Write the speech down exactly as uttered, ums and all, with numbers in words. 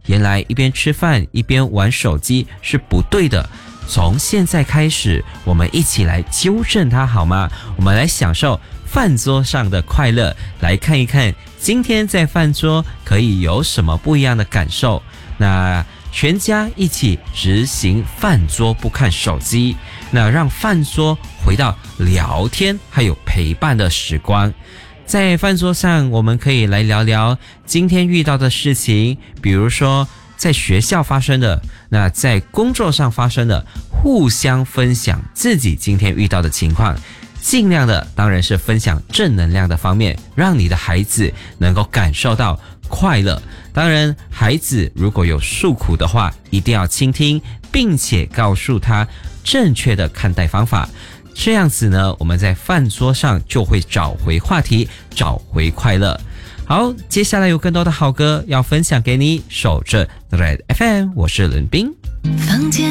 原来一边吃饭一边玩手机是不对的。从现在开始，我们一起来纠正它好吗？我们来享受饭桌上的快乐，来看一看今天在饭桌可以有什么不一样的感受。那全家一起执行饭桌不看手机，那让饭桌回到聊天还有陪伴的时光。在饭桌上，我们可以来聊聊今天遇到的事情，比如说在学校发生的，那在工作上发生的，互相分享自己今天遇到的情况。尽量的当然是分享正能量的方面，让你的孩子能够感受到快乐。当然，孩子如果有诉苦的话，一定要倾听，并且告诉他正确的看待方法。这样子呢，我们在饭桌上就会找回话题，找回快乐。好，接下来有更多的好歌要分享给你，守着 Red F M， 我是伦斌。 房间